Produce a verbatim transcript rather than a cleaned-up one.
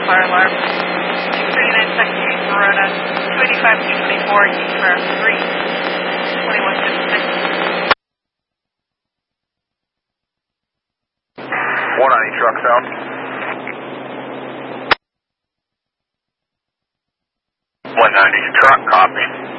fire alarm. two thirty-nine second gate, Verona, two eighty-five, two twenty-four, gate for three, twenty-one fifty-six. one ninety truck south. one ninety truck, copy.